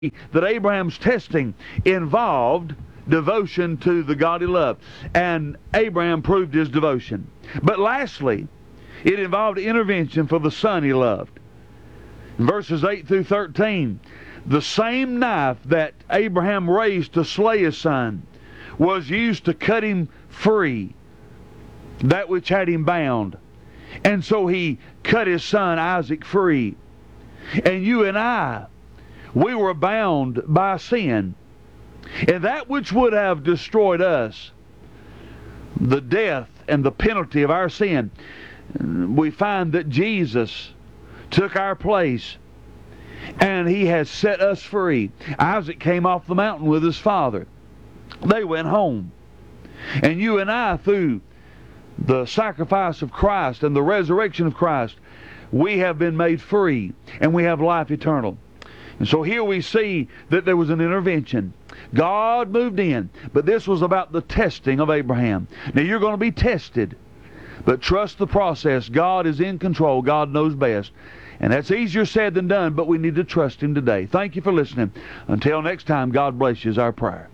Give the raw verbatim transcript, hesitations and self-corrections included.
that Abraham's testing involved devotion to the God he loved, and Abraham proved his devotion. But lastly, it involved intervention for the son he loved. In verses eight through thirteen, the same knife that Abraham raised to slay his son was used to cut him free, that which had him bound. And so he cut his son Isaac free. And you and I, we were bound by sin. And that which would have destroyed us, the death and the penalty of our sin, we find that Jesus took our place and he has set us free. Isaac came off the mountain with his father. They went home. And you and I, through the sacrifice of Christ and the resurrection of Christ, we have been made free and we have life eternal. And so here we see that there was an intervention. God moved in, but this was about the testing of Abraham. Now you're going to be tested, but trust the process. God is in control. God knows best. And that's easier said than done, but we need to trust Him today. Thank you for listening. Until next time, God bless you is our prayer.